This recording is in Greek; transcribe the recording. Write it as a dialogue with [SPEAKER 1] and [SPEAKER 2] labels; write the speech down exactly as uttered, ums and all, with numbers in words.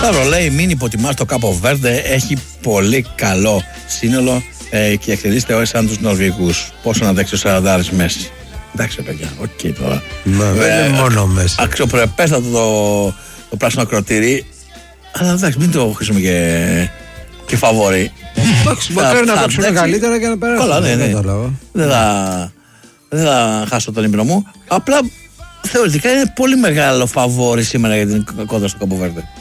[SPEAKER 1] Σταύρο λέει: μην υποτιμάς το Κάπο Βέρντε, έχει πολύ καλό σύνολο ε, και εκτελείστε όχι σαν τους Νορβηγούς. Πόσο να αντέξει ο Σαραντάρης Μέση. Εντάξει, παιδιά, οκ okay, τώρα.
[SPEAKER 2] Ναι, δεν ε, είναι μόνο Μέση.
[SPEAKER 1] Αξιοπρεπέστατο το, το πράσινο ακροτήρι. Αλλά εντάξει, μην το χρήσουμε και, και φαβορί.
[SPEAKER 2] Εντάξει, μακάρι να παίξουμε καλύτερα και να περάσουμε.
[SPEAKER 1] Καλά, ναι, ναι. Δεν θα, δεν θα χάσω τον ύπνο μου. Απλά θεωρητικά είναι πολύ μεγάλο φαβόρι σήμερα για την κόντρα στο Κάπο Βέρντε.